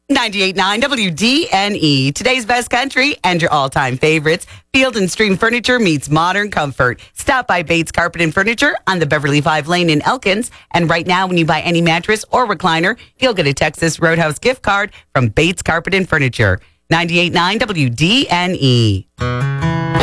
98.9 WDNE, today's best country and your all-time favorites. Field and Stream Furniture meets modern comfort. Stop by Bates Carpet and Furniture on the Beverly 5 Lane in Elkins. And right now, when you buy any mattress or recliner, you'll get a Texas Roadhouse gift card from Bates Carpet and Furniture. 98.9 WDNE.